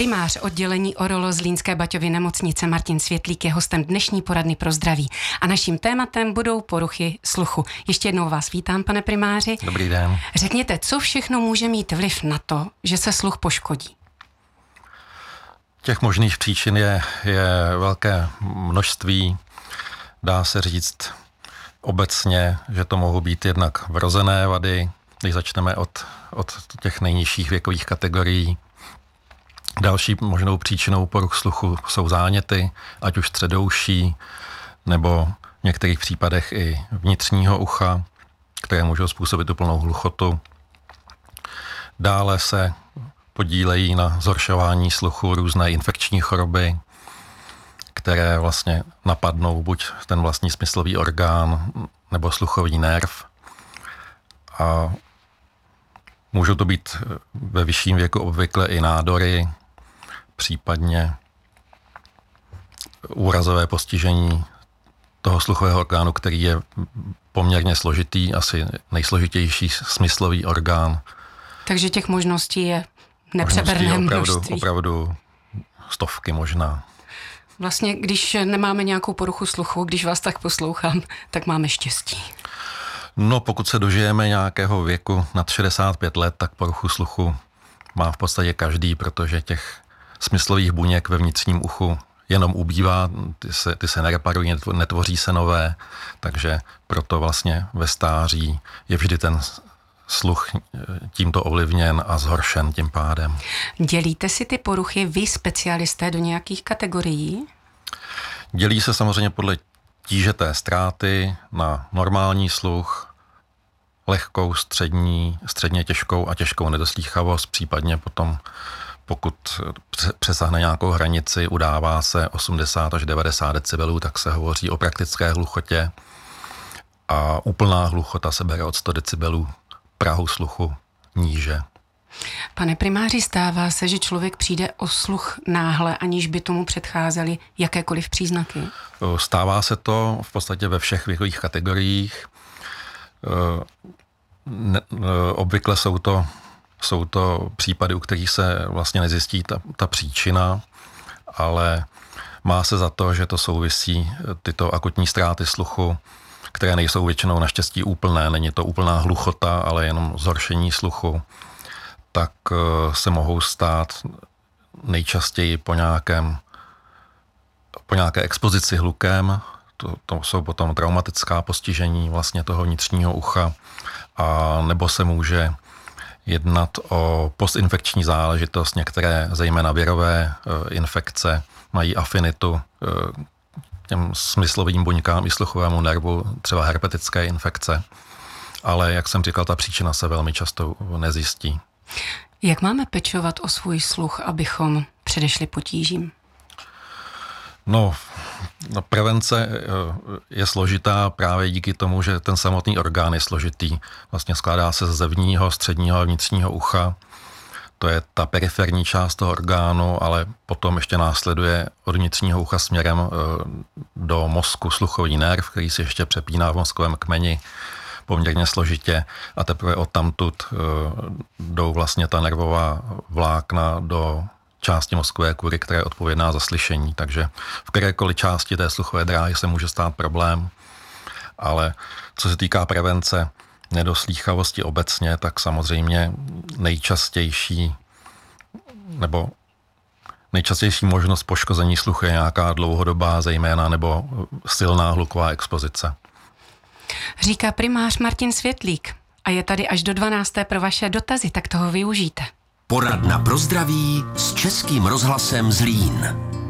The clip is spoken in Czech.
Primář oddělení Orolo Zlínské Baťovy nemocnice Martin Světlík je hostem dnešní poradny pro zdraví. A naším tématem budou poruchy sluchu. Ještě jednou vás vítám, pane primáři. Dobrý den. Řekněte, co všechno může mít vliv na to, že se sluch poškodí? Těch možných příčin je velké množství. Dá se říct obecně, že to mohou být jednak vrozené vady, když začneme od těch nejnižších věkových kategorií. Další možnou příčinou poruch sluchu jsou záněty, ať už středouší, nebo v některých případech i vnitřního ucha, které můžou způsobit úplnou hluchotu. Dále se podílejí na zhoršování sluchu různé infekční choroby, které vlastně napadnou buď ten vlastní smyslový orgán nebo sluchový nerv. A můžou to být ve vyšším věku obvykle i nádory, případně úrazové postižení toho sluchového orgánu, který je poměrně složitý, asi nejsložitější smyslový orgán. Takže těch možností je nepřeberné množství. Opravdu stovky možná. Vlastně, když nemáme nějakou poruchu sluchu, když vás tak poslouchám, tak máme štěstí. No, pokud se dožijeme nějakého věku nad 65 let, tak poruchu sluchu má v podstatě každý, protože těch smyslových buněk ve vnitřním uchu jenom ubývá, ty se nereparují, netvoří se nové, takže proto vlastně ve stáří je vždy ten sluch tímto ovlivněn a zhoršen tím pádem. Dělíte si ty poruchy vy, specialisté, do nějakých kategorií? Dělí se samozřejmě podle tíže té ztráty na normální sluch, lehkou, středně těžkou a těžkou nedoslýchavost, případně potom, pokud přesáhne nějakou hranici, udává se 80 až 90 decibelů, tak se hovoří o praktické hluchotě a úplná hluchota se bere od 100 decibelů prahu sluchu níže. Pane primáři, stává se, že člověk přijde o sluch náhle, aniž by tomu předcházely jakékoliv příznaky? Stává se to v podstatě ve všech věkových kategoriích. Obvykle jsou to případy, u kterých se vlastně nezjistí ta příčina, ale má se za to, že to souvisí tyto akutní ztráty sluchu, které nejsou většinou naštěstí úplné, není to úplná hluchota, ale jenom zhoršení sluchu, tak se mohou stát nejčastěji po nějaké expozici hlukem. To jsou potom traumatická postižení vlastně toho vnitřního ucha, a nebo se může jednat o postinfekční záležitost. Některé, zejména virové infekce, mají afinitu těm smyslovým buňkám i sluchovému nervu, třeba herpetické infekce. Ale, jak jsem říkal, ta příčina se velmi často nezjistí. Jak máme pečovat o svůj sluch, abychom předešli potížím? No, prevence je složitá právě díky tomu, že ten samotný orgán je složitý. Vlastně skládá se ze zevního, středního a vnitřního ucha. To je ta periferní část toho orgánu, ale potom ještě následuje od vnitřního ucha směrem do mozku sluchový nerv, který se ještě přepíná v mozkovém kmeni poměrně složitě, a teprve odtamtud jdou vlastně ta nervová vlákna do části mozkové kůry, která je odpovědná za slyšení. Takže v kterékoliv části té sluchové dráhy se může stát problém, ale co se týká prevence nedoslýchavosti obecně, tak samozřejmě nejčastější možnost poškození sluchu je nějaká dlouhodobá zejména nebo silná hluková expozice. Říká primář Martin Světlík a je tady až do 12. pro vaše dotazy, tak toho využijte. Poradna pro zdraví s Českým rozhlasem Zlín.